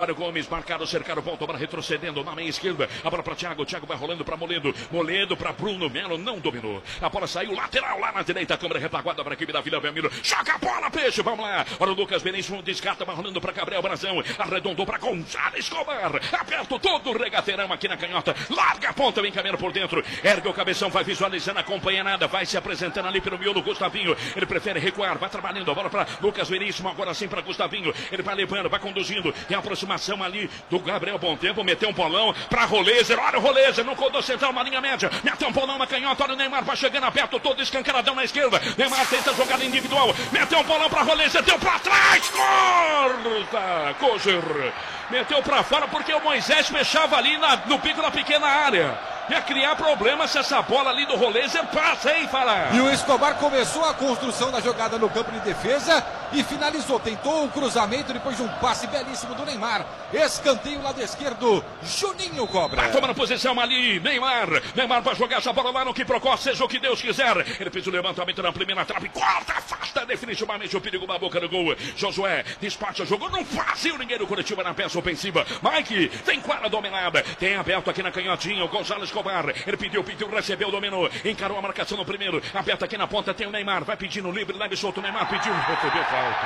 Mário Gomes, marcado, cercado, ponto, bola retrocedendo na meia esquerda. A bola para Thiago, Thiago vai rolando para Moledo. Moledo para Bruno Melo, não dominou. A bola saiu lateral lá na direita, a câmera retaguarda para a equipe da Vila Belmiro. Joga a bola, peixe, vamos lá. Olha o Lucas Benício, descarta, vai rolando para Gabriel Brazão. Arredondou para Gonzalo Escobar. Aperto todo o regateirão aqui na canhota. Larga a ponta, vem caminhando por dentro. Ergue o cabeção, vai visualizando, acompanha nada. Vai se apresentando ali pelo miolo, Gustavinho. Ele prefere recuar, vai trabalhando a bola para Lucas Veríssimo, agora sim para Gustavinho. Ele vai levando, vai conduzindo. Tem a aproximação ali do Gabriel Bom Tempo. Meteu um bolão para Rolezer. Olha o Rolezer no corredor central, uma linha média. Meteu um bolão na canhota. Olha o Neymar, vai chegando aperto, todo escancaradão na esquerda. Neymar tenta jogada individual. Meteu um bolão para Rolezer, deu para trás. Corta, Kozer. Meteu para fora porque o Moisés fechava ali no pico da pequena área. Ia criar problema se essa bola ali do Rolezer passa, hein, Fala? E o Escobar começou a construção da jogada no campo de defesa e finalizou. Tentou um cruzamento depois de um passe belíssimo do Neymar. Escanteio lado esquerdo, Juninho cobra. Vai tomando posição ali, Neymar. Neymar vai jogar essa bola lá no Quiprocó, seja o que Deus quiser. Ele fez o levantamento na primeira trave, corta, afasta definitivamente o perigo na boca do gol. Josué despacha, jogou num vazio, ninguém do Curitiba na peça ofensiva. Mike tem quadra dominada, tem aberto aqui na canhotinha o Gonzalo Escobar. Ele pediu, recebeu, dominou, encarou a marcação no primeiro, aperta aqui na ponta, tem o Neymar, vai pedindo livre, leve solto, o Neymar pediu, recebeu falta.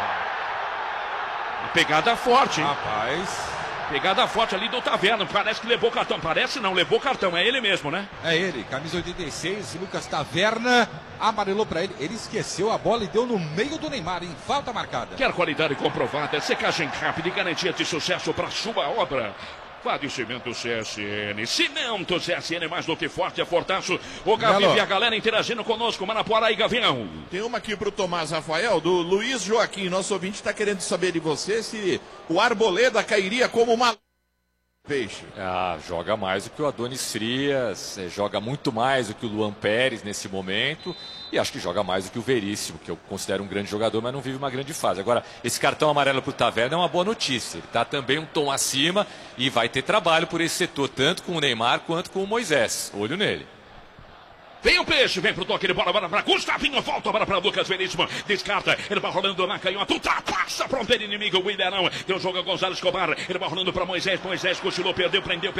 Pegada forte, hein? Rapaz, pegada forte ali do Taverna, parece que levou cartão, parece não, levou cartão, é ele mesmo, né? é ele, camisa 86, Lucas Taverna, amarelou pra ele, ele esqueceu a bola e deu no meio do Neymar, em falta marcada. Quer qualidade comprovada, secagem rápida e garantia de sucesso para sua obra. Padecimento CSN. Cimento CSN, mais do que forte, é fortaço. O Gavião e a galera interagindo conosco. Manapuara e Gavião. Tem uma aqui pro Tomás Rafael, do Luiz Joaquim. Nosso ouvinte está querendo saber de você se o Arboleda cairia como uma... peixe. Joga mais do que o Adonis Frias, joga muito mais do que o Luan Pérez nesse momento. E acho que joga mais do que o Veríssimo, que eu considero um grande jogador, mas não vive uma grande fase. Agora, esse cartão amarelo para o Taverna é uma boa notícia. Ele está também um tom acima e vai ter trabalho por esse setor, tanto com o Neymar quanto com o Moisés. Olho nele. Vem o peixe, vem pro toque de bola, bola pra Gustavinho, volta a bola pra Lucas Veríssimo, descarta, ele vai rolando na canhota, ultrapassa, fronteira inimigo, o Ilharão, deu jogo a Gonzalo Escobar, ele vai rolando pra Moisés, cochilou, perdeu,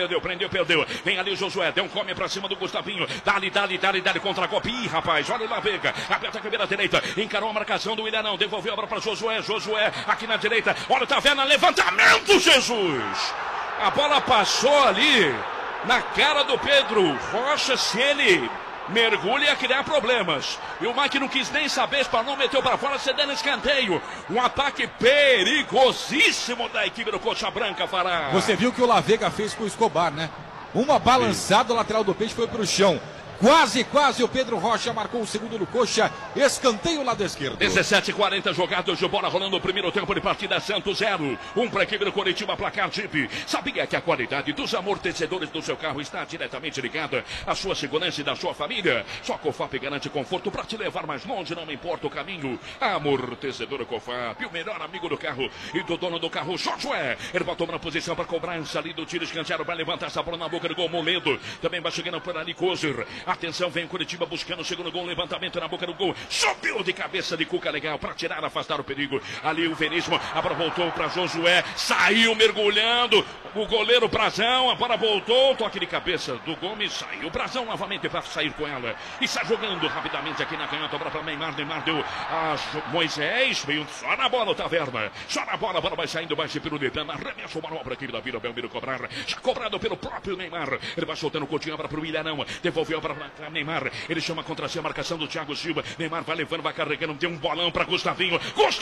vem ali o Josué, deu um come pra cima do Gustavinho, dali, contra a Copa, ih, rapaz, olha o La Vega, aperta a cabeça direita, encarou a marcação do Ilharão, devolveu a bola pra Josué, aqui na direita, olha o Taverna, levantamento, Jesus! A bola passou ali, na cara do Pedro Rocha, se ele... mergulha e a criar problemas. E o Mike não quis nem saber, espanou, meteu para fora, cedendo escanteio. Um ataque perigosíssimo da equipe do Coxa Branca, Fará. Você viu o que o La Vega fez com o Escobar, né? Uma balançada, o lateral do peixe foi pro chão. Quase o Pedro Rocha marcou o segundo no Coxa, escanteio lado esquerdo. 17:40 jogados de bola rolando o primeiro tempo de partida, Santos 0. Para a equipe do Curitiba, placar Jeep. Sabia que a qualidade dos amortecedores do seu carro está diretamente ligada à sua segurança e da sua família? Só a Cofap garante conforto para te levar mais longe, não importa o caminho. Amortecedor Cofap, o melhor amigo do carro e do dono do carro, Josué. Ele vai tomar a posição para cobrança ali do tiro escanteado, vai levantar essa bola na boca do gol, Moledo. Também vai chegando por ali, Kozer. Atenção, vem Curitiba buscando o segundo gol, levantamento na boca do gol, subiu de cabeça de Cuca, legal, para tirar, afastar o perigo, ali o Veríssimo, a bola voltou para Josué, saiu mergulhando, o goleiro Brazão, a bola voltou, toque de cabeça do Gomes, saiu o Brazão novamente para sair com ela, e está jogando rapidamente aqui na canhota, a bola para Neymar deu a Moisés, veio só na bola o Taverna, só na bola, a bola vai saindo, vai ser pelo Detana, arremessa uma manobra aqui da Vila Belmiro cobrar, já cobrado pelo próprio Neymar, ele vai soltando o Coutinho, para o Ilharão, devolveu para Neymar, ele chama contra si a marcação do Thiago Silva, Neymar vai levando, vai carregando, tem um bolão para Gustavinho,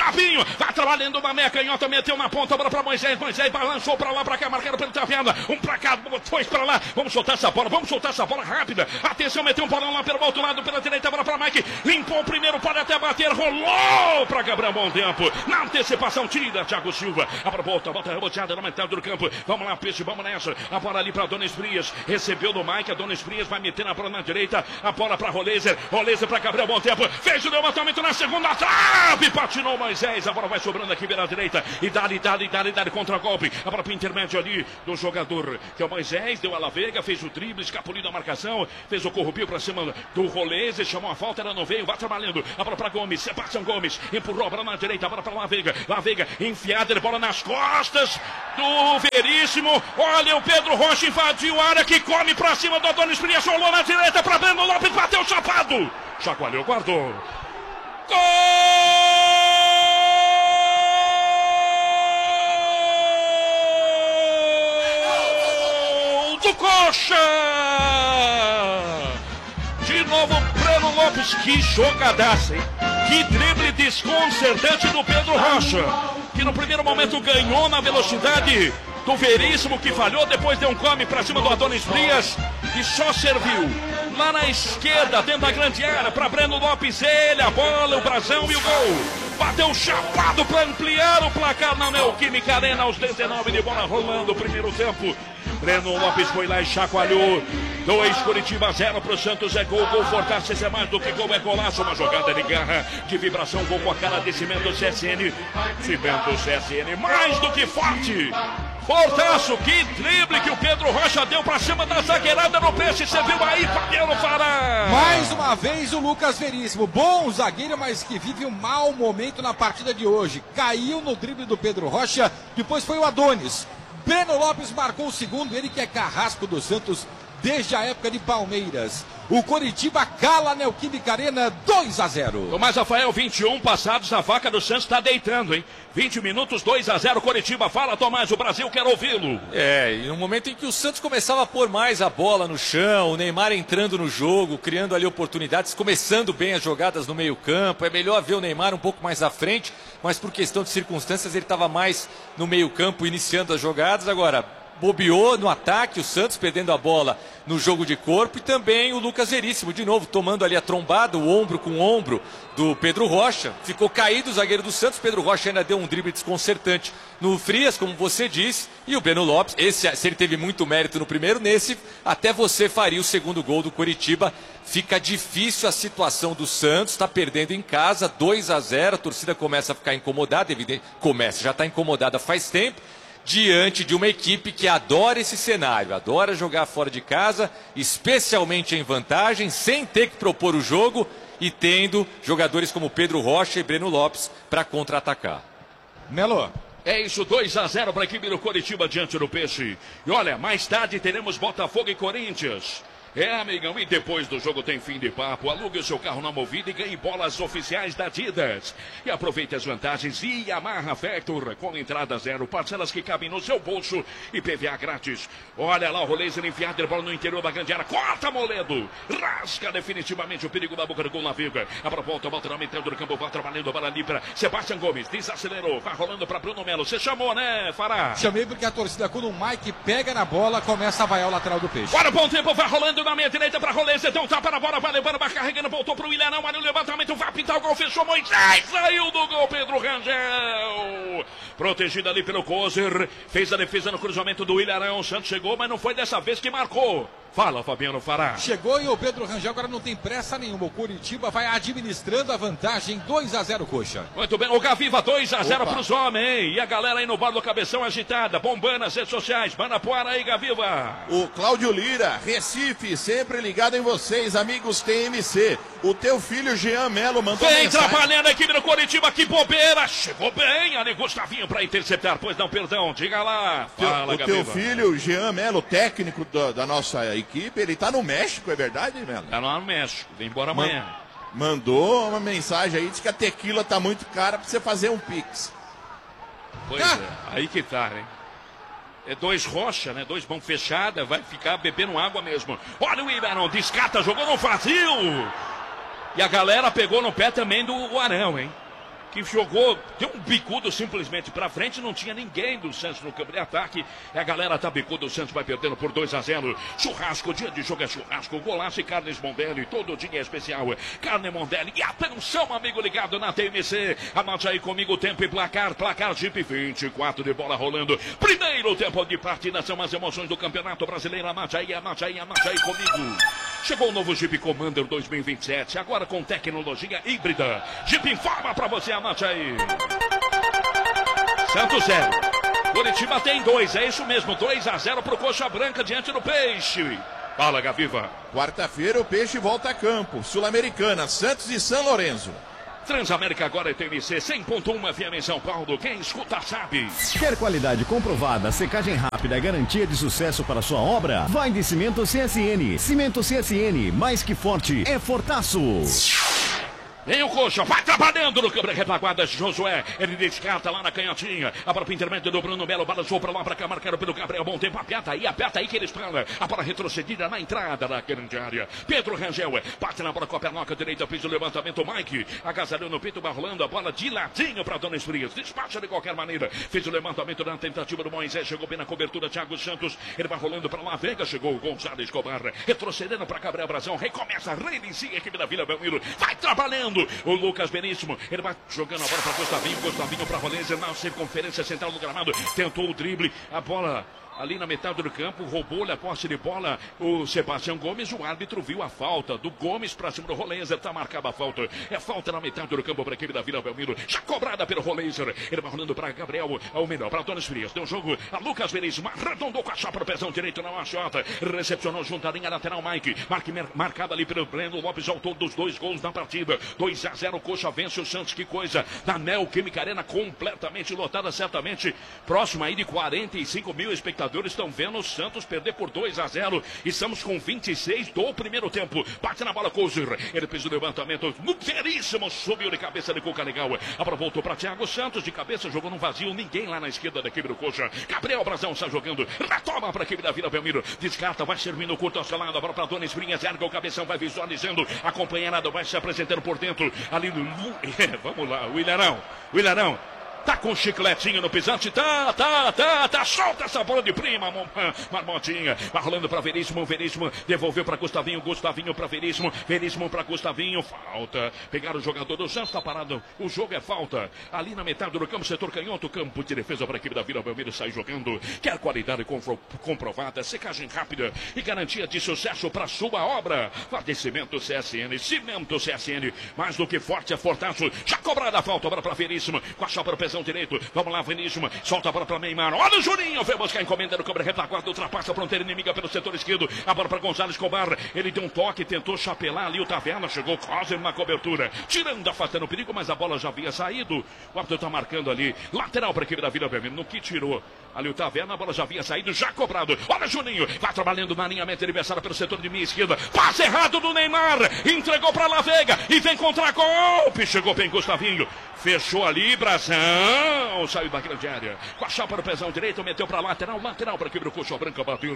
vai trabalhando uma meia canhota, meteu na ponta, bola para Moisés balançou para lá, para cá, marcado pelo Taverna, para cá, foi para lá, vamos soltar essa bola rápida, atenção, meteu um bolão lá pelo outro lado, pela direita, bola para Mike, limpou o primeiro, pode até bater, rolou para Gabriel Bom Tempo, na antecipação, tira Thiago Silva, a bola volta reboteada na metade do campo, vamos lá, peixe, vamos nessa, a bola ali para Adonis Frias, recebeu do Mike, Adonis Frias vai meter na bola na direita, a bola para Rolezer para Gabriel Bom Tempo, fez o levantamento na segunda trave, patinou Moisés, a bola vai sobrando aqui pela direita, e dá-lhe contra golpe, a bola para intermédio ali do jogador, que é o Moisés, deu a Laveiga, fez o drible, escapuliu da marcação, fez o corrupio para cima do Rolezer, chamou a falta, ela não veio, vai trabalhando, a bola para Gomes, Sebastião Gomes, empurrou a bola na direita, a bola para Laveiga, enfiada, ele bola nas costas do Veríssimo, olha o Pedro Rocha invadiu a área, que come para cima do Adonis Frias, solou na direita para Breno Lopes, bateu chapado, chacoalhou, guardou, gol do Coxa, de novo Breno Lopes, que jogadaça, hein? Que drible desconcertante do Pedro Rocha, que no primeiro momento ganhou na velocidade do Veríssimo, que falhou, depois deu um come para cima do Adonis Frias e só serviu lá na esquerda, dentro da grande área, para Breno Lopes, ele, a bola, o brasão e o gol. Bateu chapado para ampliar o placar na Neoquímica Arena aos 19 de bola rolando o primeiro tempo. Breno Lopes foi lá e chacoalhou. 2, Curitiba 0 para o Santos, é gol, fortaça, é mais do que gol, é golaço, uma jogada de garra, de vibração, gol com a cara de Cimento CSN, mais do que forte, fortaço, que drible que o Pedro Rocha deu para cima da zagueirada no peixe, você viu aí, Fabiano Fará? Mais uma vez o Lucas Veríssimo, bom zagueiro, mas que vive um mau momento na partida de hoje, caiu no drible do Pedro Rocha, depois foi o Adonis. Breno Lopes marcou o segundo, ele que é carrasco do Santos desde a época de Palmeiras. O Coritiba cala a Neoquímica Arena 2-0. Tomás Rafael, 21 passados, a vaca do Santos está deitando, hein? 20 minutos, 2-0, Coritiba. Fala, Tomás, o Brasil quer ouvi-lo. E no momento em que o Santos começava a pôr mais a bola no chão, o Neymar entrando no jogo, criando ali oportunidades, começando bem as jogadas no meio campo, é melhor ver o Neymar um pouco mais à frente, mas por questão de circunstâncias ele estava mais no meio campo, iniciando as jogadas. Agora, bobeou no ataque, o Santos perdendo a bola no jogo de corpo, e também o Lucas Veríssimo, de novo, tomando ali a trombada, o ombro com o ombro do Pedro Rocha. Ficou caído o zagueiro do Santos, Pedro Rocha ainda deu um drible desconcertante no Frias, como você disse, e o Breno Lopes, se ele teve muito mérito no primeiro, nesse, até você faria o segundo gol do Coritiba. Fica difícil a situação do Santos, está perdendo em casa, 2-0, a torcida começa a ficar incomodada, já está incomodada faz tempo, diante de uma equipe que adora esse cenário, adora jogar fora de casa, especialmente em vantagem, sem ter que propor o jogo e tendo jogadores como Pedro Rocha e Breno Lopes para contra-atacar. Melo. É isso, 2-0 para a equipe do Coritiba diante do Peixe. E olha, mais tarde teremos Botafogo e Corinthians. Amigão, e depois do jogo tem fim de papo. Alugue o seu carro na Movida e ganhe bolas oficiais da Adidas. E aproveite as vantagens Yamaha Factor, com entrada zero, parcelas que cabem no seu bolso e PVA grátis. Olha lá o Rolezer enfiado, bola no interior da grande área, corta Moledo, rasga definitivamente o perigo da boca do gol na viga. A volta na entrando do campo, vai trabalhando a bola ali para Sebastião Gomes, desacelerou, vai rolando para Bruno Melo. Você chamou, né, Fará? Chamei porque a torcida, quando o Mike pega na bola, começa a vaiar o lateral do Peixe. Olha, bom tempo, vai rolando na meia direita para Rolezer, deu um tapa na bola, vai levando, vai carregando, voltou para o Ilharão, olha o levantamento, vai pintar o gol, fechou Moisés, saiu do gol Pedro Rangel, protegido ali pelo Kozer, fez a defesa no cruzamento do Ilharão, o Santos chegou, mas não foi dessa vez que marcou. Fala, Fabiano Fará. Chegou e o Pedro Rangel agora não tem pressa nenhuma. O Curitiba vai administrando a vantagem, 2-0, Coxa. Muito bem, o Gaviva 2-0 para os homens, hein? E a galera aí no bar do Cabeção agitada, bombando nas redes sociais. Manapuara aí, Gaviva. O Cláudio Lira, Recife, sempre ligado em vocês, amigos TMC. O teu filho Jean Melo mandou vem mensagem. Trabalhando a equipe do Curitiba, que bobeira. Chegou bem ali Gustavinho para interceptar. Pois não, perdão, diga lá. Fala, o Gaviva. teu filho Jean Melo, técnico da nossa equipe, ele tá no México, é verdade, Melo? Tá lá no México, vem embora amanhã. Mandou uma mensagem aí, diz que a tequila tá muito cara pra você fazer um pix. Pois é, aí que tá, hein? É 2 Rocha, né? 2 mãos fechadas, vai ficar bebendo água mesmo. Olha o Iberão, descata, jogou no vazio. E a galera pegou no pé também do Arão, hein? Que jogou, deu um bicudo simplesmente pra frente, não tinha ninguém do Santos no campo de ataque. E a galera tá bicudo, o Santos vai perdendo por 2-0. Churrasco, dia de jogo é churrasco, golaço e carnes Mondelli, todo dia é especial. Carne Mondelli, e atenção, amigo ligado na TMC. Anote aí comigo o tempo e placar Jeep, 24 de bola rolando. Primeiro tempo de partida, são as emoções do Campeonato Brasileiro. Anote aí comigo. Chegou o novo Jeep Commander 2027, agora com tecnologia híbrida. Jeep informa pra você, anote aí. Santos 0. Curitiba tem 2, é isso mesmo, 2-0 pro Coxa Branca diante do Peixe. Fala, Gaviva. Quarta-feira o Peixe volta a campo. Sul-Americana, Santos e São Lourenço. Transamérica agora é TMC 100.1 FM em São Paulo. Quem escuta sabe. Quer qualidade comprovada, secagem rápida e garantia de sucesso para sua obra? Vai de Cimento CSN. Cimento CSN, mais que forte, é fortaço. Vem o Coxa, vai trabalhando no câmera retaguarda de Josué. Ele descarta lá na canhotinha. A bola para o intermédio do Bruno Melo. Balançou para lá, para cá, marcado pelo Gabriel. Bom tempo, aperta aí que ele espana. A bola retrocedida na entrada da grande área. Pedro Rangel bate na bola com a pernoca direita. Fez o levantamento. Mike agasalhou no peito, vai rolando a bola de ladinho para Dona Frias. Despacha de qualquer maneira. Fez o levantamento na tentativa do Moisés. Chegou bem na cobertura. Thiago Santos. Ele vai rolando para lá. Vega. Chegou o Gonçalo Escobar. Retrocedendo para Gabriel Brazão. Recomeça. Reinicia a equipe da Vila Belmiro. Vai trabalhando. O Lucas Beníssimo, ele vai jogando a bola para Gustavinho para Rolência na circunferência central do gramado, tentou o drible, a bola ali na metade do campo, roubou-lhe a posse de bola o Sebastião Gomes, o árbitro viu a falta do Gomes para cima do Rolenzer, está marcada a falta, é falta na metade do campo para a equipe da Vila Belmiro, já cobrada pelo Rolenzer, ele vai rolando para Gabriel, ao melhor, para Donis Frias, deu jogo a Lucas Beníssimo, arredondou com a chapa para o pezão direito na machota, recepcionou junto à linha lateral Mike, marcado ali pelo Breno Lopes, autor dos 2 gols na partida, 2-0, Coxa vence o Santos, que coisa, na Neoquímica Arena completamente lotada, certamente, próximo aí de 45 mil espectadores, estão vendo o Santos perder por 2-0. Estamos com 26 do primeiro tempo. Bate na bola, Couser. Ele fez o levantamento. No veríssimo, subiu de cabeça de Cuca legal. A bola voltou para Thiago Santos. De cabeça, jogou no vazio. Ninguém lá na esquerda da equipe do Coxa. Gabriel Brazão está jogando. Retoma para a equipe da Vila Belmiro. Descarta, vai servindo curto oscilado. A bola para Dona Esprinhas. Erga o cabeção, vai visualizando. A companheirada vai se apresentando por dentro. Ali no. Vamos lá, o Ilharão. Tá com chicletinho no pisante, tá, solta essa bola de prima, Marmotinha, vai rolando pra Veríssimo, devolveu pra Gustavinho pra Veríssimo pra Gustavinho, falta, pegaram o jogador do Santos, tá parado, o jogo é falta, ali na metade do campo, setor canhoto, campo de defesa pra equipe da Vila Belmiro, sai jogando, quer qualidade comprovada, secagem rápida e garantia de sucesso pra sua obra, Cimento CSN, mais do que forte é fortaço, já cobrada a falta, bola pra Veríssimo, com a chapa no direito, vamos lá, Veníssimo, solta a bola para Neymar, olha o Juninho, veio buscar a encomenda do câmera retaguarda, ultrapassa a fronteira inimiga pelo setor esquerdo, a bola para Gonçalo Escobar, ele deu um toque, tentou chapelar ali o Taverna, chegou quase na cobertura, tirando, afastando o perigo, mas a bola já havia saído, o árbitro está marcando ali, lateral para a equipe da Vila Belmiro, no que tirou ali o Taverna, a bola já havia saído, já cobrado, olha Juninho, vai trabalhando na alinhamento adversário pelo setor de minha esquerda, passe errado do Neymar, entregou para La Vega, e vem contra golpe, chegou bem Gustavinho, fechou ali, Brazão, saiu da grande área, com a chapa no pezão direito, meteu para lateral para a equipe do Coxa Branca bater,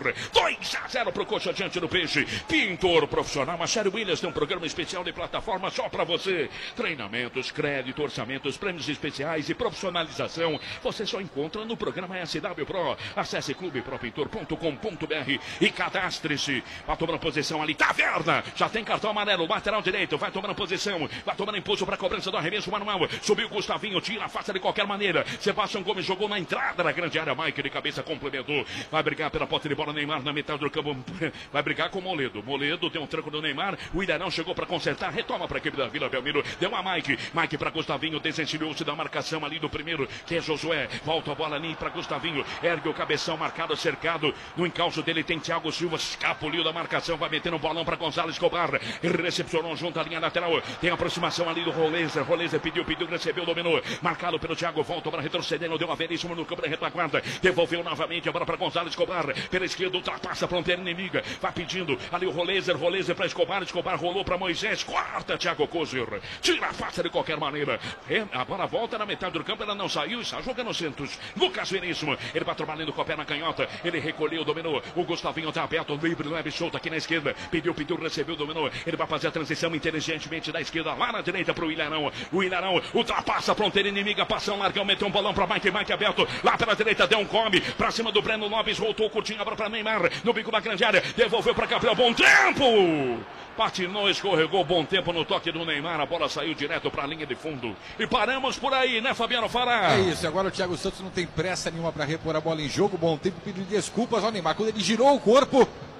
2-0 para o Coxa diante do Peixe, Pintor Profissional, Marcelo Williams tem um programa especial de plataforma só para você, treinamentos, crédito, orçamentos, prêmios especiais e profissionalização, você só encontra no programa SW Pro, acesse clubepropintor.com.br e cadastre-se, vai tomando posição ali, Taverna, já tem cartão amarelo, lateral direito, vai tomando posição, vai tomando impulso para a cobrança do arremesso manual, subiu Gustavinho, tira a face de qualquer maneira. Sebastião Gomes jogou na entrada da grande área. Mike de cabeça complementou. Vai brigar pela posse de bola. Neymar na metade do campo. Vai brigar com o Moledo. Moledo deu um tranco do Neymar. O Ilharão chegou para consertar. Retoma para a equipe da Vila Belmiro. Deu a Mike. Mike para Gustavinho. Desencilhou-se da marcação ali do primeiro, que é Josué. Volta a bola ali para Gustavinho. Ergue o cabeção marcado, cercado. No encalço dele tem Thiago Silva. Escapuliu da marcação. Vai metendo um bolão para Gonçalo Escobar. Recepcionou junto à linha lateral. Tem aproximação ali do Rolenzer. Rolenzer pediu, recebeu, dominou, marcado pelo Thiago, volta para retrocedendo, deu a Veríssimo no campo da retaguarda, devolveu novamente a bola para Gonçalo Escobar, pela esquerda, ultrapassa a fronteira inimiga, vai pedindo ali o Rolenzer para Escobar rolou para Moisés, quarta Thiago Couser, tira a face de qualquer maneira, a bola volta na metade do campo, ela não saiu, está jogando o Santos, Lucas Veríssimo, ele vai trabalhando com a perna canhota, ele recolheu, dominou, o Gustavinho está aberto, livre, leve, solto aqui na esquerda, pediu, recebeu, dominou, ele vai fazer a transição inteligentemente da esquerda lá na direita para o Ilharão, ultrapassa a fronteira inimiga, passão largão, meteu um bolão para Mike aberto, lá pela direita, deu um come, para cima do Breno Lopes, voltou curtinho, agora para Neymar, no bico da grande área, devolveu para Gabriel, bom tempo! Patinou, escorregou, bom tempo no toque do Neymar, a bola saiu direto para a linha de fundo. E paramos por aí, né, Fabiano Fará? É isso, agora o Thiago Santos não tem pressa nenhuma para repor a bola em jogo, bom tempo, pediu desculpas ao Neymar, quando ele girou o corpo,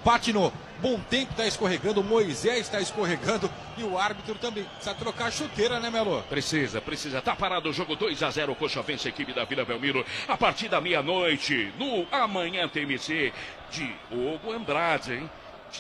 Patino, bom tempo, está escorregando, o Moisés está escorregando e o árbitro também. Precisa trocar a chuteira, né, Melo? Precisa. Tá parado o jogo 2-0. O Coxa vence a equipe da Vila Belmiro. A partir da meia-noite, no Amanhã TMC, Diogo Andrade, hein?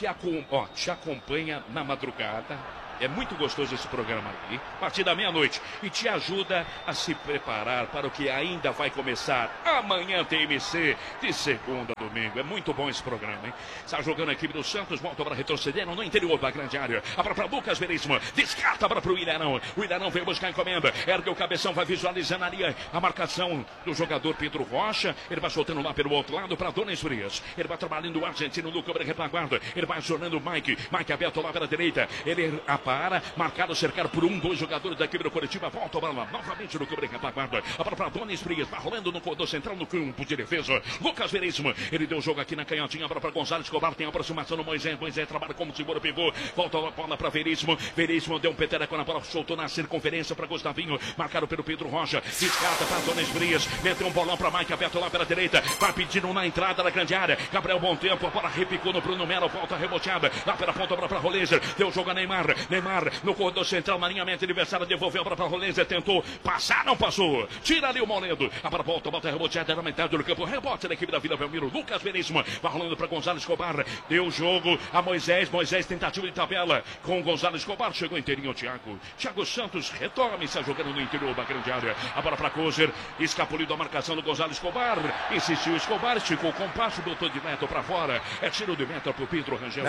Te acompanha na madrugada. É muito gostoso esse programa aqui, a partir da meia-noite, e te ajuda a se preparar para o que ainda vai começar amanhã TMC, de segunda a domingo. É muito bom esse programa, hein? Está jogando a equipe do Santos, volta para retroceder no interior da grande área. Abra para Lucas Veríssimo, descarta para o Ilharão. O Ilharão veio buscar a encomenda, ergue o cabeção, vai visualizando ali a marcação do jogador Pedro Rocha. Ele vai soltando lá pelo outro lado para Adonis Frias. Ele vai trabalhando o argentino no cobre retaguarda. Ele vai acionando o Mike aberto lá pela direita. Ele para, marcado, cercado por 2 jogadores da equipe do Coritiba, volta a bola novamente no cobre retaguarda, a bola para Adonis Frias, vai rolando no corredor central no campo de defesa, Lucas Veríssimo, ele deu o jogo aqui na canhotinha, a bola para Gonzalo Escobar, tem a aproximação do Moisés trabalha como segura, pegou, volta a bola para Veríssimo deu um petereco na bola, soltou na circunferência para Gustavinho, marcado pelo Pedro Rocha, descarta para Adonis Frias, meteu um bolão para Mike aberto lá pela direita, vai pedindo na entrada da grande área, Gabriel Bom Tempo, a bola repicou no Bruno Melo, volta reboteada, lá pela ponta, a bola para Rolezer, deu o jogo a Neymar no corredor central, na alinhamento adversário, devolveu a bola para Rolezer, tentou passar, não passou, tira ali o Moledo, a bola volta reboteada na metade do campo, rebote da equipe da Vila Belmiro, Lucas Veríssimo, vai rolando para Gonzalo Escobar, deu o jogo a Moisés, tentativa de tabela com Gonzalo Escobar, chegou inteirinho o Thiago Santos, retorna, está jogando no interior da grande área, a bola para Kozer, escapuliu da marcação do Gonzalo Escobar, insistiu Escobar, esticou o compasso, botou direto para fora, é tiro de meta pro Pedro Rangel,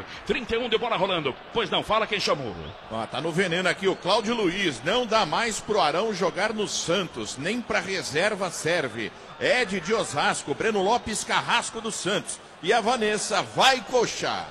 31 de bola rolando, pois não, fala quem chamou. Tá no veneno aqui o Cláudio Luiz, não dá mais pro Arão jogar no Santos, nem pra reserva serve. Ed de Osasco, Breno Lopes Carrasco do Santos e a Vanessa vai coxar.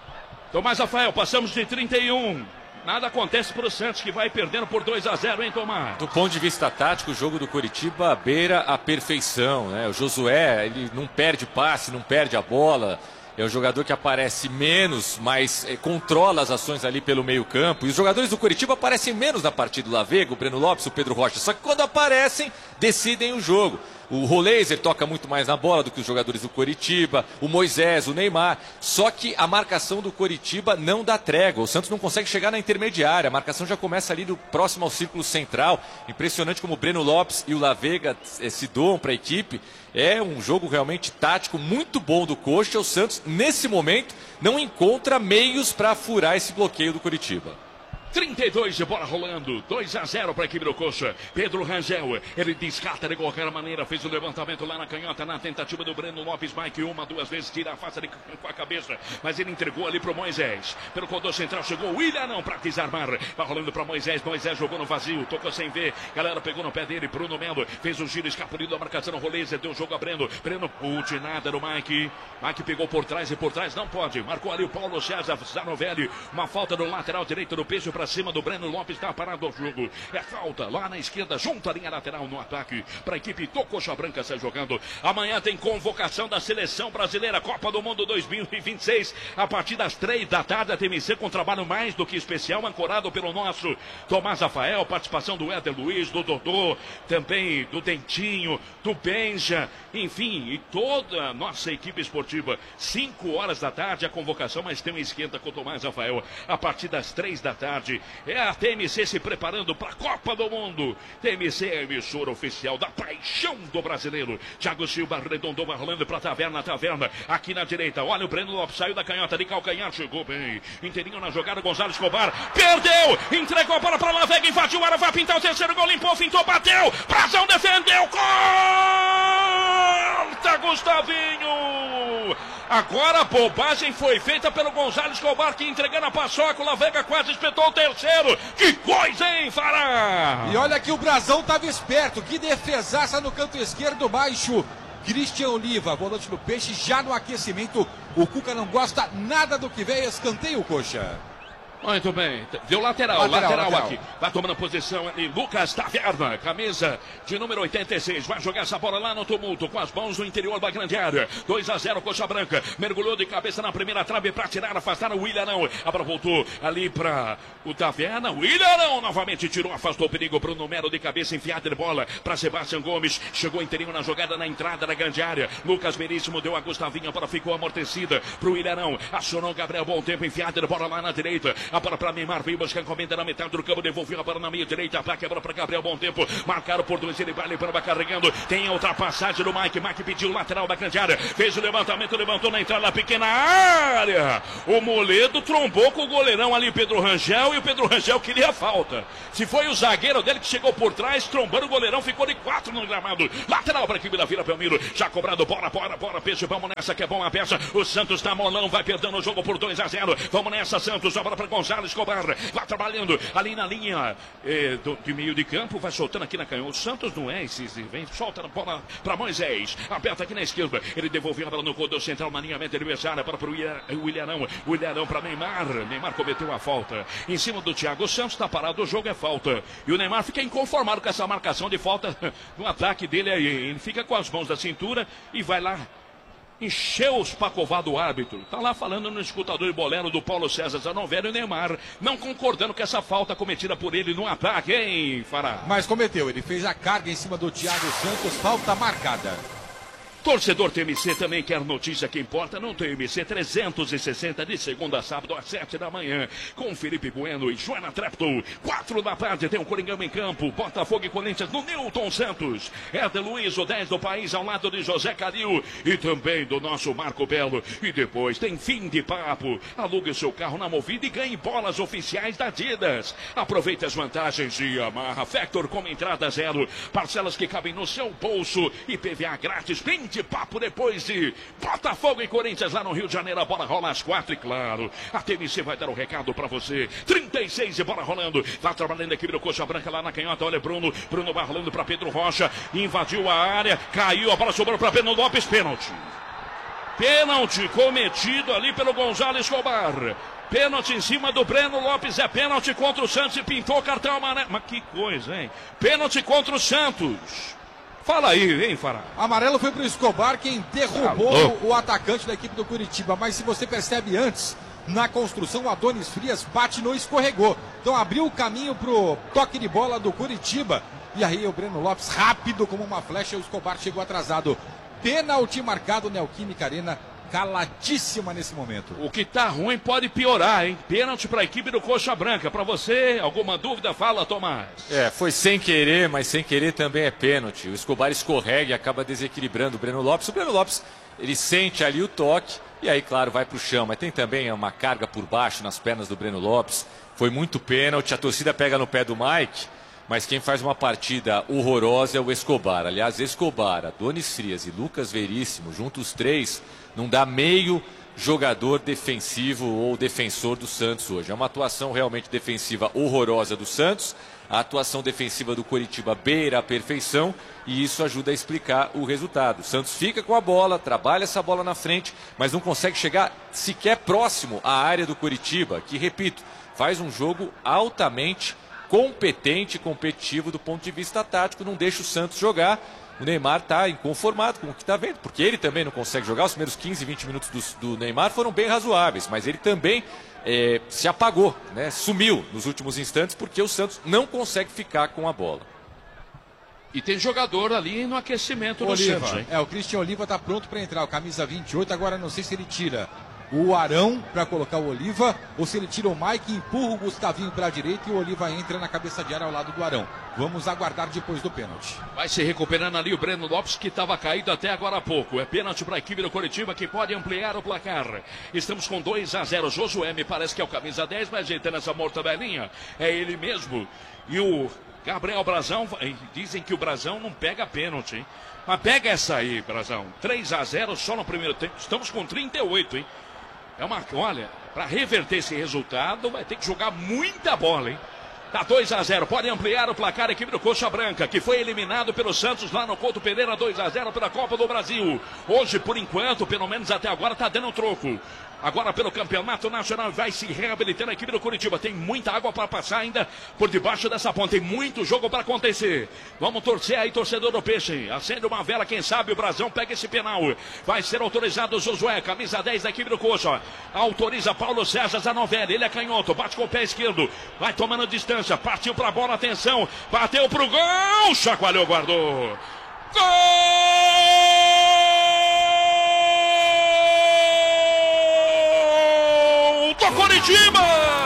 Tomás Rafael, passamos de 31. Nada acontece para o Santos, que vai perdendo por 2-0, hein, Tomás? Do ponto de vista tático, o jogo do Coritiba beira a perfeição, né? O Josué, ele não perde passe, não perde a bola. É um jogador que aparece menos, mas controla as ações ali pelo meio campo. E os jogadores do Coritiba aparecem menos na partida. O Lavega, o Breno Lopes, o Pedro Rocha. Só que quando aparecem, decidem o jogo. O Roleiser toca muito mais na bola do que os jogadores do Coritiba. O Moisés, o Neymar. Só que a marcação do Coritiba não dá trégua. O Santos não consegue chegar na intermediária. A marcação já começa ali do próximo ao círculo central. Impressionante como o Breno Lopes e o Lavega se doam para a equipe. É um jogo realmente tático muito bom do Coxa. O Santos, nesse momento, não encontra meios para furar esse bloqueio do Coritiba. 32 de bola rolando, 2-0 para a equipe do Coxa. Pedro Rangel, ele descarta de qualquer maneira, fez o levantamento lá na canhota, na tentativa do Breno Lopes. Mike, 2 vezes, tira a face com a cabeça, mas ele entregou ali para o Moisés. Pelo corredor central chegou o William, não, para desarmar. Vai rolando para Moisés jogou no vazio, tocou sem ver. Galera pegou no pé dele, Bruno Melo fez o giro, escapuliu da marcação, Rolezer, deu o jogo a Breno. Breno, de nada no Mike. Mike pegou por trás e por trás não pode. Marcou ali o Paulo César Zanovelli, uma falta no lateral direito do peso para cima do Breno Lopes, está parado ao jogo. É falta lá na esquerda, junto à linha lateral no ataque. Para a equipe do Coxa Branca sai jogando. Amanhã tem convocação da Seleção Brasileira, Copa do Mundo 2026, a partir das 3 da tarde, a TMC com trabalho mais do que especial, ancorado pelo nosso Tomás Rafael, participação do Éder Luiz, do Dodô, também do Dentinho, do Benja, enfim, e toda a nossa equipe esportiva. 5 horas da tarde a convocação, mas tem um esquenta com o Tomás Rafael a partir das 3 da tarde. É a TMC se preparando para a Copa do Mundo. TMC é a emissora oficial da paixão do brasileiro. Thiago Silva arredondou, vai rolando para a taverna. Aqui na direita, olha o Breno Lopes, saiu da canhota de calcanhar, chegou bem. Inteirinho na jogada, Gonzalo Escobar, perdeu, entregou a bola para Lavega, invadiu o área, vai pintar o terceiro gol, limpou, fintou, bateu, Brazão defendeu, corta Gustavinho. Agora a bobagem foi feita pelo Gonzalo Escobar, que entregando a paçoca, o Lavega quase espetou o terceiro. Que coisa, hein, Fará? E olha que o Brazão estava esperto, que defesaça no canto esquerdo baixo. Christian Oliva, volante do Peixe, já no aquecimento. O Cuca não gosta nada do que vem, escanteio, Coxa. Muito bem, deu lateral aqui. Vai tomando posição ali, Lucas Taverna, camisa de número 86. Vai jogar essa bola lá no tumulto, com as mãos no interior da grande área. 2-0, Coxa Branca. Mergulhou de cabeça na primeira trave para tirar, afastar o Willian. A bola voltou ali para o Taverna. Willian novamente tirou, afastou o perigo para o número de cabeça, enfiada de bola para Sebastião Gomes. Chegou interior na jogada na entrada da grande área. Lucas Veríssimo deu a Gustavinha, a bola ficou amortecida para o Willian. Acionou Gabriel, bom tempo, enfiada de bola lá na direita. A bola para Neymar, veio buscar encomenda na metade do campo, devolveu a bola na meia direita, ataque, a bola para Gabriel, bom tempo, marcaram por 2, ele vai limpando, carregando, tem a ultrapassagem do Mike pediu o lateral da grande área, fez o levantamento, levantou na entrada da pequena área, o Moledo trombou com o goleirão ali, Pedro Rangel, e o Pedro Rangel queria falta, se foi o zagueiro dele que chegou por trás, trombando o goleirão, ficou de 4 no gramado, lateral para a equipe da Vila Belmiro, já cobrado, bora, peixe, vamos nessa que é bom a peça, o Santos tá molão, vai perdendo o jogo por 2-0, vamos nessa Santos, a bola para Gonzalo Escobar, lá trabalhando, ali na linha de meio de campo, vai soltando aqui na canhota, o Santos não é esse, vem, solta a bola para Moisés, aperta aqui na esquerda, ele devolveu a bola no corredor central, na linha adversária, para o Willian para Neymar cometeu a falta, em cima do Thiago Santos, está parado, o jogo é falta, e o Neymar fica inconformado com essa marcação de falta no ataque dele, aí ele fica com as mãos da cintura e vai lá encheu os pacová do árbitro. Tá lá falando no escutador de bolero do Paulo César Zanovello e o Neymar não concordando com essa falta cometida por ele no ataque, hein, Fará? Mas cometeu, ele fez a carga em cima do Thiago Santos, falta marcada. Torcedor TMC também quer notícia que importa no TMC 360 de segunda a sábado às 7 da manhã com Felipe Bueno e Joana Trepto. 4 da tarde tem o Coringão em campo, Botafogo e Corinthians no Newton Santos. Éder Luiz, o 10 do país, ao lado de José Calil e também do nosso Marco Belo. E depois tem fim de papo. Alugue o seu carro na Movida e ganhe bolas oficiais da Adidas. Aproveite as vantagens de Yamaha Factor com entrada zero, parcelas que cabem no seu bolso e PVA grátis. De papo depois de Botafogo e Corinthians lá no Rio de Janeiro, a bola rola às 4 e claro, a TMC vai dar o recado pra você, 36 e bola rolando, tá trabalhando a equipe do Coxa Branca lá na canhota, olha Bruno vai rolando pra Pedro Rocha, invadiu a área, caiu, a bola sobrou pra Breno Lopes, pênalti cometido ali pelo Gonzalo Escobar. Pênalti em cima do Breno Lopes, é pênalti contra o Santos e pintou cartão amarelo, mas que coisa, hein? Pênalti contra o Santos. Fala aí, hein, Fará? Amarelo foi pro Escobar, quem derrubou o atacante da equipe do Curitiba. Mas se você percebe antes, na construção, o Adonis Frias bate no escorregou. Então abriu o caminho pro toque de bola do Curitiba. E aí o Breno Lopes, rápido como uma flecha, o Escobar chegou atrasado. Pênalti marcado, Neoquímica Arena, caladíssima nesse momento. O que tá ruim pode piorar, hein? Pênalti para a equipe do Coxa Branca. Para você, alguma dúvida? Fala, Tomás. Foi sem querer, mas sem querer também é pênalti. O Escobar escorrega e acaba desequilibrando o Breno Lopes. O Breno Lopes, ele sente ali o toque e aí, claro, vai pro chão. Mas tem também uma carga por baixo nas pernas do Breno Lopes. Foi muito pênalti. A torcida pega no pé do Mike. Mas quem faz uma partida horrorosa é o Escobar. Aliás, Escobar, Adonis Frias e Lucas Veríssimo, juntos os três, não dá meio jogador defensivo ou defensor do Santos hoje. É uma atuação realmente defensiva horrorosa do Santos. A atuação defensiva do Coritiba beira a perfeição e isso ajuda a explicar o resultado. O Santos fica com a bola, trabalha essa bola na frente, mas não consegue chegar sequer próximo à área do Coritiba, que, repito, faz um jogo altamente competente e competitivo do ponto de vista tático, não deixa o Santos jogar. O Neymar está inconformado com o que está vendo, porque ele também não consegue jogar. Os primeiros 15, 20 minutos do Neymar foram bem razoáveis, mas ele também se apagou, né? Sumiu nos últimos instantes, porque o Santos não consegue ficar com a bola. E tem jogador ali no aquecimento do Santos, hein? O Christian Oliva está pronto para entrar, o camisa 28, agora não sei se ele tira o Arão para colocar o Oliva, ou se ele tira o Mike, empurra o Gustavinho para a direita e o Oliva entra na cabeça de área ao lado do Arão. Vamos aguardar depois do pênalti. Vai se recuperando ali o Breno Lopes, que estava caído até agora há pouco. É pênalti para a equipe do Coritiba, que pode ampliar o placar. Estamos com 2-0. Josué me parece que é o camisa 10, mas ajeitando essa mortadelinha. É ele mesmo. E o Gabriel Brazão, dizem que o Brazão não pega pênalti, hein? Mas pega essa aí, Brazão. 3-0 só no primeiro tempo. Estamos com 38, hein? Olha, para reverter esse resultado, vai ter que jogar muita bola, hein? Tá 2-0, pode ampliar o placar a equipe do Coxa Branca, que foi eliminado pelo Santos lá no Couto Pereira, 2-0 pela Copa do Brasil. Hoje, por enquanto, pelo menos até agora, tá dando um troco. Agora pelo Campeonato Nacional vai se reabilitando a equipe do Curitiba. Tem muita água para passar ainda por debaixo dessa ponte. Tem muito jogo para acontecer. Vamos torcer aí, torcedor do Peixe. Acende uma vela, quem sabe o Brasão pega esse penal. Vai ser autorizado o Josué, camisa 10 da equipe do Coxa. Autoriza Paulo César Zanovelli. Ele é canhoto, bate com o pé esquerdo. Vai tomando distância, partiu para a bola, atenção. Bateu pro gol, chacoalhou, guardou. Gol do Curitiba!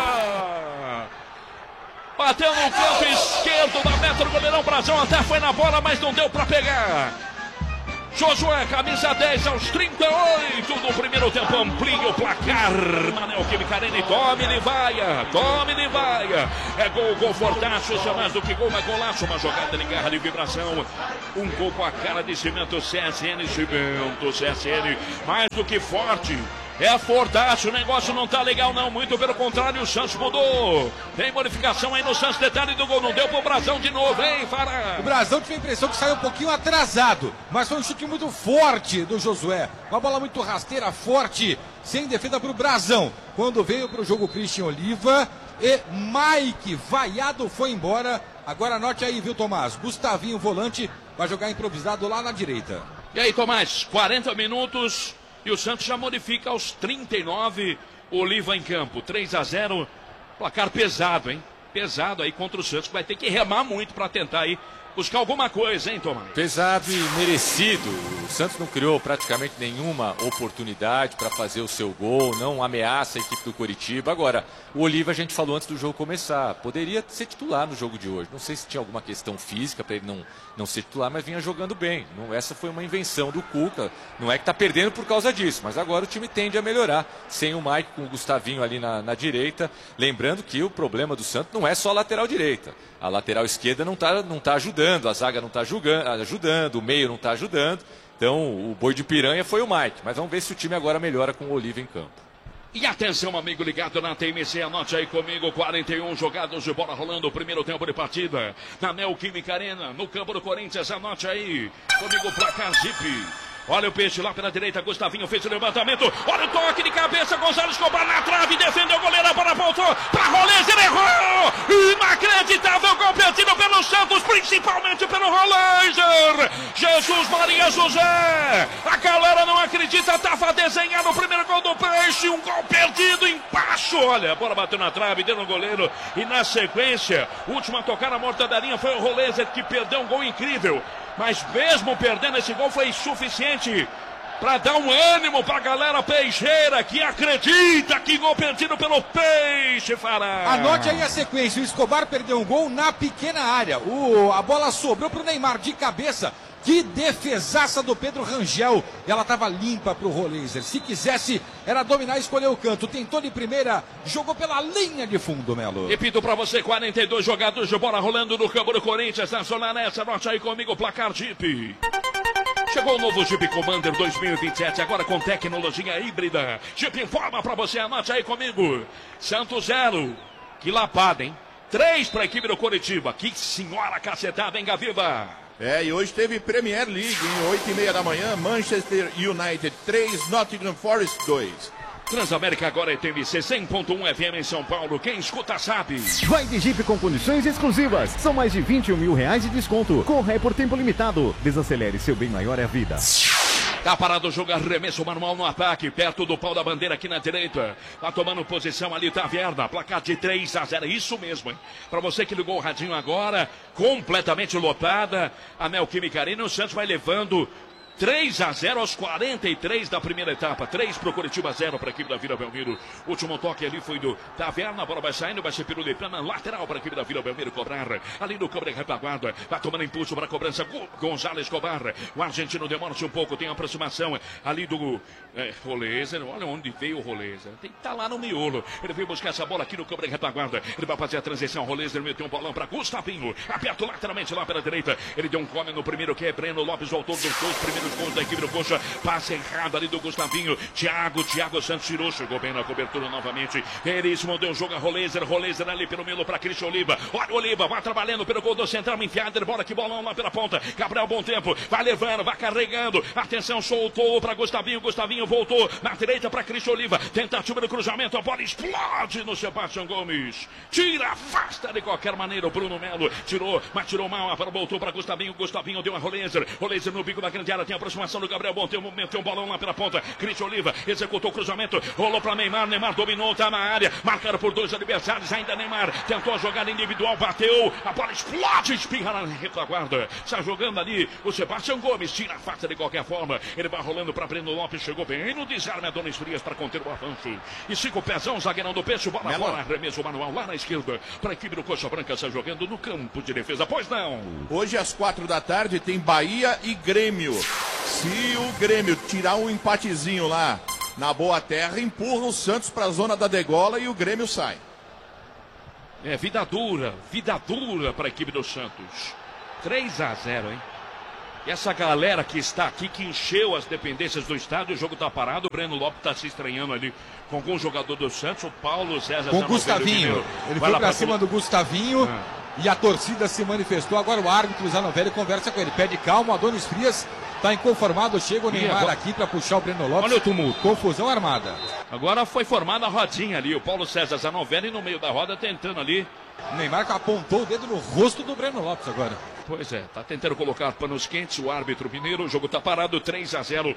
Bateu no canto esquerdo da meta do goleirão Brasão, até foi na bola, mas não deu para pegar. Josué, camisa 10 aos 38 do primeiro tempo, amplia o placar. Manel Química Arena, tome-lhe vaia. É gol fortaço, isso é mais do que gol, é golaço. Uma jogada de garra de vibração. Um gol com a cara de cimento CSN, mais do que forte. É fortaço, o negócio não tá legal não, muito pelo contrário, o Santos mudou. Tem modificação aí no Santos, detalhe do gol, não deu pro Brasão de novo, hein, Fará? O Brasão tive a impressão que saiu um pouquinho atrasado, mas foi um chute muito forte do Josué. Uma bola muito rasteira, forte, sem defesa pro Brasão. Quando veio pro jogo Christian Oliva e Mike, vaiado, foi embora. Agora anote aí, viu, Tomás? Gustavinho, volante, vai jogar improvisado lá na direita. E aí, Tomás, 40 minutos... E o Santos já modifica aos 39, Oliva em campo, 3-0, placar pesado, hein? Pesado aí contra o Santos, vai ter que remar muito para tentar aí buscar alguma coisa, hein, Tomás? Pesado e merecido. O Santos não criou praticamente nenhuma oportunidade para fazer o seu gol, não ameaça a equipe do Coritiba. Agora, o Oliva, a gente falou antes do jogo começar, poderia ser titular no jogo de hoje. Não sei se tinha alguma questão física para ele não ser titular, mas vinha jogando bem. Essa foi uma invenção do Cuca. Não é que está perdendo por causa disso, mas agora o time tende a melhorar. Sem o Mike, com o Gustavinho ali na direita. Lembrando que o problema do Santos não é só a lateral direita. A lateral esquerda não tá ajudando, a zaga não está ajudando, o meio não está ajudando. Então o boi de piranha foi o Mike. Mas vamos ver se o time agora melhora com o Oliva em campo. E atenção, amigo ligado na TMC, anote aí comigo, 41 jogados de bola rolando, o primeiro tempo de partida, na Neoquímica Arena, no campo do Corinthians, anote aí, comigo, placar Zip. Olha o Peixe lá pela direita, Gustavinho fez o levantamento, olha o toque de cabeça, Gonzalo Escobar na trave, defendeu o goleiro, a bola voltou para Rolês, ele errou! Inacreditável gol perdido pelo Santos, principalmente pelo Rolês! Jesus Maria José! A galera não acredita, tava desenhando o primeiro gol do Peixe, um gol perdido embaixo, olha, a bola bateu na trave, deu no goleiro, e na sequência, última tocar na mortadarinha foi o Rolês que perdeu um gol incrível. Mas mesmo perdendo esse gol foi suficiente para dar um ânimo para a galera peixeira que acredita que gol perdido pelo Peixe fará. Anote aí a sequência, o Escobar perdeu um gol na pequena área. A bola sobrou para o Neymar de cabeça. Que defesaça do Pedro Rangel. Ela estava limpa para o Rolêzer. Se quisesse, era dominar e escolher o canto. Tentou de primeira, jogou pela linha de fundo, Melo. Repito para você, 42 jogadores de bola rolando no campo do Corinthians. Na zona nessa, anote aí comigo o placar Jeep. Chegou o novo Jeep Commander 2027, agora com tecnologia híbrida. Jeep informa para você, anote aí comigo. Santos 0. Que lapada, hein? 3 para a equipe do Coritiba. Que senhora cacetada, hein, Gaviva? E hoje teve Premier League, em 8h30 da manhã, Manchester United 3, Nottingham Forest 2. Transamérica agora é TMC 100.1 FM em São Paulo. Quem escuta sabe. Vai de Jeep com condições exclusivas. São mais de 21 mil reais de desconto. Corra é por tempo limitado. Desacelere, seu bem maior é a vida. Tá parado o jogo, arremesso manual no ataque, perto do pau da bandeira aqui na direita. Tá tomando posição ali, Taverna, placar de 3-0, isso mesmo, hein? Pra você que ligou o radinho agora, completamente lotada, a Neoquímica Arena, o Santos vai levando 3-0 aos 43 da primeira etapa. 3 para o Curitiba, 0 para a equipe da Vila Belmiro. Último toque ali foi do Taverna. A bola vai saindo, vai ser pirulitana lateral para a equipe da Vila Belmiro cobrar. Ali no campo de retaguarda, vai tomando impulso para a cobrança. Gonzalo Escobar. O argentino demora-se um pouco, tem aproximação ali do Rolêzer. Olha onde veio o Rolêzer. Tem que estar lá no miolo. Ele veio buscar essa bola aqui no campo de retaguarda. Ele vai fazer a transição. Rolêzer meteu um bolão para Gustavinho. Aberto lateralmente lá pela direita. Ele deu um come no primeiro, que é Breno Lopes, o autor dos 2 primeiros dos gols da equipe do Coxa. Passe errado ali do Gustavinho. Thiago Santos tirou, chegou bem na cobertura novamente. Veríssimo deu jogo a Roleiser ali pelo meio para Cristian Oliva. Olha o Oliva, vai trabalhando pelo gol do central, enfiado, bola que bolão lá pela ponta. Gabriel, bom tempo, vai levando, vai carregando. Atenção, soltou para Gustavinho voltou na direita para Cristian Oliva. Tentativa do cruzamento, a bola explode no Sebastião Gomes. Tira, afasta de qualquer maneira o Bruno Melo. Tirou, mas tirou mal, voltou para Gustavinho deu a Roleiser no bico da grande área, tem a aproximação do Gabriel, bom tempo, meteu um bolão lá pela ponta. Cristian Oliva executou o cruzamento, rolou para Neymar dominou, tá na área, marcado por dois adversários, ainda Neymar tentou a jogada individual, bateu, a bola explode, espirra na retaguarda, está jogando ali o Sebastião Gomes, tira a faca de qualquer forma, ele vai rolando para Breno Lopes, chegou bem no desarme, Adonis Frias para conter o avanço, e 5 pezão, zagueirão do Peixe, bola fora, arremesso manual lá na esquerda, para a equipe do Coxa Branca, está jogando no campo de defesa, pois não. Hoje às 4 da tarde tem Bahia e Grêmio. Se o Grêmio tirar um empatezinho lá na Boa Terra, empurra o Santos para a zona da degola e o Grêmio sai. É vida dura para a equipe do Santos. 3-0, hein? E essa galera que está aqui, que encheu as dependências do estádio, o jogo está parado, o Breno Lopes está se estranhando ali com algum jogador do Santos, o Paulo César. Com o Gustavinho, ele foi para cima do Gustavinho. E a torcida se manifestou. Agora o árbitro Zanovelli conversa com ele. Pede calma, o Adonis Frias está inconformado. Chega o Neymar aqui para puxar o Breno Lopes. Olha o tumulto. Confusão armada. Agora foi formada a rodinha ali. O Paulo César Zanovelli no meio da roda tentando ali. O Neymar apontou o dedo no rosto do Breno Lopes agora. Pois é, tá tentando colocar panos quentes o árbitro mineiro. O jogo tá parado, 3-0,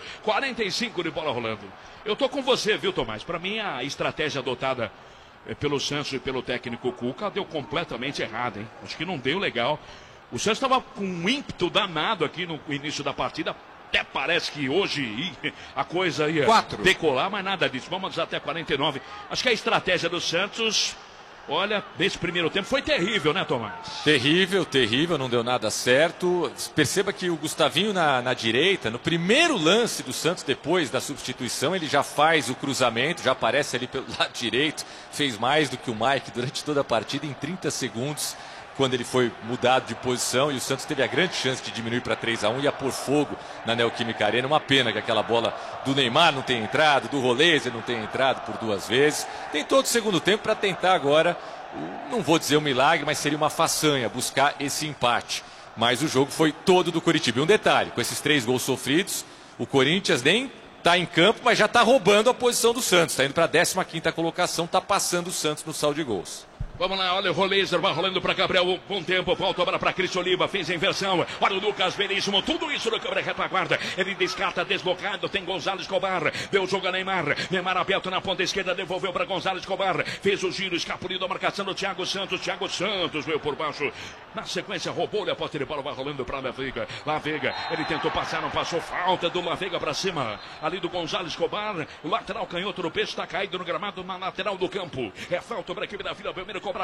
45 de bola rolando. Eu tô com você, viu, Tomás? Para mim a estratégia adotada pelo Santos e pelo técnico Cuca deu completamente errado, hein? Acho que não deu legal. O Santos estava com um ímpeto danado aqui no início da partida. Até parece que hoje a coisa ia decolar, mas nada disso. Vamos até 49. Acho que a estratégia do Santos, olha, nesse primeiro tempo foi terrível, né, Tomás? Terrível, não deu nada certo. Perceba que o Gustavinho na direita, no primeiro lance do Santos, depois da substituição, ele já faz o cruzamento, já aparece ali pelo lado direito, fez mais do que o Mike durante toda a partida em 30 segundos, quando ele foi mudado de posição, e o Santos teve a grande chance de diminuir para 3-1 e ia pôr fogo na Neoquímica Arena. Uma pena que aquela bola do Neymar não tenha entrado, do Roleiser não tenha entrado por 2 vezes. Tem todo o segundo tempo para tentar agora, não vou dizer um milagre, mas seria uma façanha buscar esse empate. Mas o jogo foi todo do Coritiba. E um detalhe, com esses 3 gols sofridos, o Corinthians nem está em campo, mas já está roubando a posição do Santos. Está indo para a 15ª colocação, está passando o Santos no saldo de gols. Vamos lá, olha o Roleiser, vai rolando para Gabriel, bom tempo, volta agora para Cristian Oliva, fez a inversão, olha o Lucas Veríssimo, tudo isso no câmera retaguarda, ele descarta, deslocado, tem Gonzalo Escobar, deu o jogo a Neymar aberto na ponta esquerda, devolveu para Gonzalo Escobar, fez o giro, escapuliu a marcação do Thiago Santos veio por baixo, na sequência roubou-lhe a posse de bola, vai rolando para La Vega, ele tentou passar, não passou, falta do La Vega para cima, ali do Gonzalo Escobar, o lateral canhoto do Peixe está caído no gramado, na lateral do campo, é falta para a equipe da Vila Belmiro, cobrar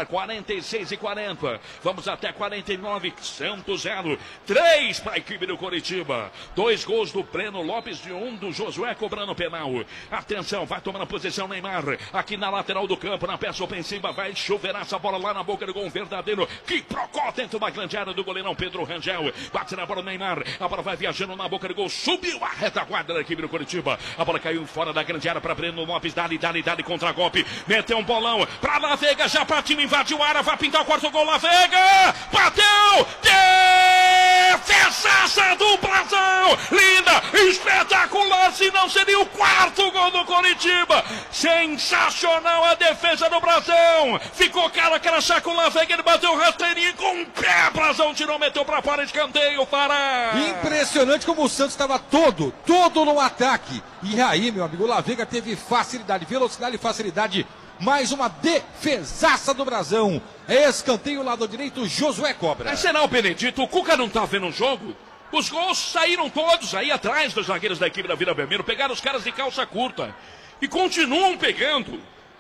46-40. Vamos até 49. Santos 0. 3 para a equipe do Coritiba. 2 gols do Breno Lopes e 1 do Josué cobrando penal. Atenção, vai tomando a posição Neymar. Aqui na lateral do campo, na peça ofensiva, vai chover essa bola lá na boca do gol. Um verdadeiro que procó dentro da grande área do goleirão Pedro Rangel. Bate na bola Neymar. A bola vai viajando na boca do gol. Subiu a retaguarda da equipe do Coritiba. A bola caiu fora da grande área para Breno Lopes. Dali, contra golpe. Meteu um bolão para La Vega. Já partiu, invadiu a área. Vai pintar o 4º gol. La Vega. Bateu. Defesaça do Brasão. Linda. Espetacular. Se não seria o 4º gol do Coritiba. Sensacional a defesa do Brasão. Ficou cara a crachá com o La Vega. Ele bateu o rasteirinho com o pé. Brasão tirou, meteu para fora. Escanteio. Fará. Impressionante como o Santos estava todo no ataque. E aí, meu amigo, o La Vega teve facilidade, velocidade e facilidade. Mais uma defesaça do Brasão. É escanteio lado direito, Josué cobra. Mas será o Benedito? O Cuca não tá vendo o jogo? Os gols saíram todos aí atrás dos zagueiros da equipe da Vila Belmiro. Pegaram os caras de calça curta. E continuam pegando.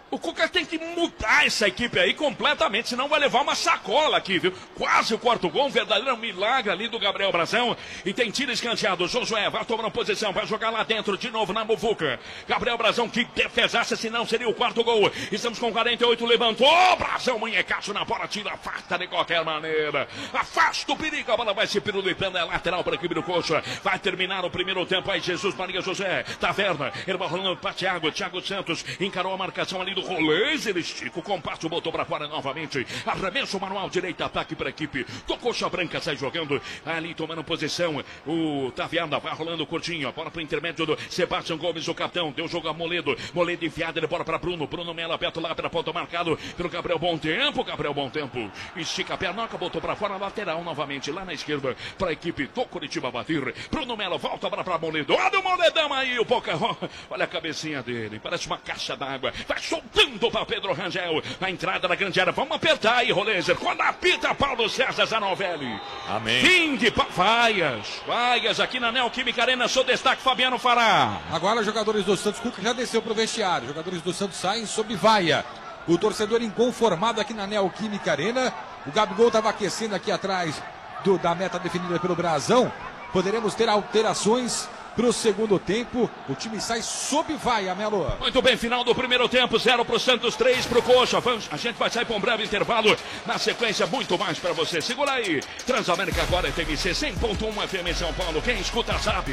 O Cuca tem que mudar essa equipe aí completamente, senão vai levar uma sacola aqui, viu? Quase o quarto gol, um verdadeiro milagre ali do Gabriel Brazão. E tem tiro escanteado. Josué vai tomando posição, vai jogar lá dentro de novo na muvuca. Gabriel Brazão, que defesaça, senão seria o quarto gol. Estamos com 48, levantou. Brazão, manhecaço na bola, tira, afasta de qualquer maneira. Afasta o perigo, a bola vai se pirulitando, é lateral para a equipe do Coxa. Vai terminar o primeiro tempo aí, Jesus Maria José. Taverna, ele vai rolando para Thiago Santos, encarou a marcação ali do Rolês, ele estica o compasso, botou para fora novamente. Arremesso manual, direito, ataque para a equipe do Coxa Branca, sai jogando ali, tomando posição. O Taviada vai rolando curtinho, a bola para o intermédio do Sebastião Gomes, o capitão. Deu jogo a Moledo enfiado, ele bola para Bruno Melo aperta lá pela ponta, marcado pelo Gabriel Bom Tempo. Estica a pernoca, botou para fora, lateral novamente lá na esquerda para a equipe do Curitiba bater. Bruno Melo volta a bola para Moledo. Olha o Moledão aí, o Boca. Olha a cabecinha dele, parece uma caixa d'água. Vai soltando para Pedro Rangel. A entrada da grande área. Vamos apertar aí, Rolezer. Quando apita Paulo César Zanovelli. Amém. Fim de vaias aqui na Neoquímica Arena. Seu destaque, Fabiano Fará. Agora, jogadores do Santos, Cuca já desceu pro vestiário. Jogadores do Santos saem sob vaia. O torcedor inconformado aqui na Neoquímica Arena. O Gabigol estava aquecendo aqui atrás da meta definida pelo Brazão. Poderemos ter alterações para o segundo tempo. O time sai sob vaia, Melo. Muito bem, final do primeiro tempo, 0 para o Santos, 3 para o Coxa. A gente vai sair para um breve intervalo. Na sequência, muito mais para você. Segura aí. Transamérica agora, TMC 100.1 FM São Paulo. Quem escuta sabe.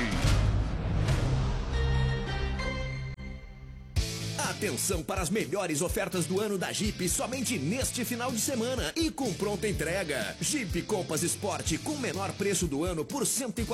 Atenção para as melhores ofertas do ano da Jeep somente neste final de semana e com pronta entrega. Jeep Compass Sport com menor preço do ano por R$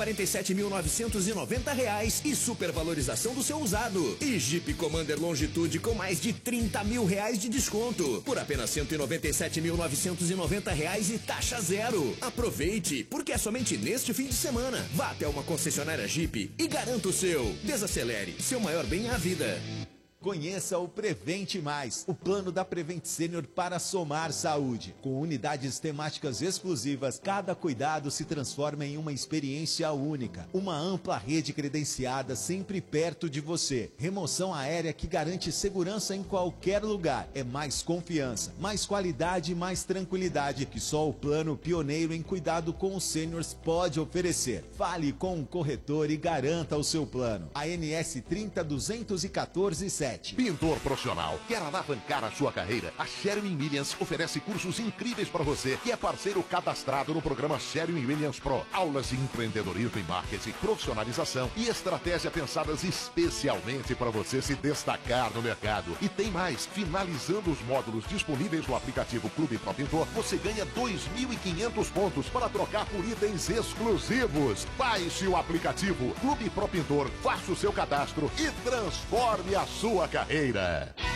147.990 e supervalorização do seu usado. E Jeep Commander Longitude com mais de R$ 30 mil de desconto por apenas R$ 197.990 e taxa zero. Aproveite, porque é somente neste fim de semana. Vá até uma concessionária Jeep e garanta o seu. Desacelere, seu maior bem é a vida. Conheça o Prevente Mais, o plano da Prevent Senior para somar saúde. Com unidades temáticas exclusivas, cada cuidado se transforma em uma experiência única. Uma ampla rede credenciada sempre perto de você. Remoção aérea que garante segurança em qualquer lugar. É mais confiança, mais qualidade e mais tranquilidade que só o plano pioneiro em cuidado com os sêniors pode oferecer. Fale com um corretor e garanta o seu plano. ANS 30.214.7. Pintor profissional, quer alavancar a sua carreira? A Sherwin-Williams oferece cursos incríveis para você que é parceiro cadastrado no programa Sherwin-Williams Pro. Aulas de empreendedorismo e marketing, profissionalização e estratégia pensadas especialmente para você se destacar no mercado. E tem mais, finalizando os módulos disponíveis no aplicativo Clube Pro Pintor, você ganha 2.500 pontos para trocar por itens exclusivos. Baixe o aplicativo Clube Pro Pintor, faça o seu cadastro e transforme a sua carreira.